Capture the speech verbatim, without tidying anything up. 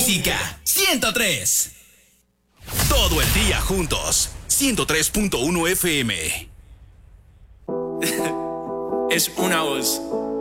música ciento tres. Todo el día juntos. ciento tres punto uno F M. Es una voz.